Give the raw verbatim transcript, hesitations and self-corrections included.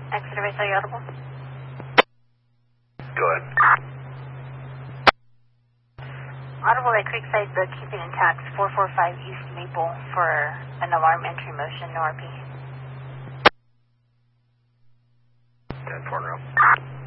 Exit device, are you audible? Go ahead. Audible at Creekside Bookkeeping and Tax, four four five East Maple for an alarm entry motion, no R P. ten four now.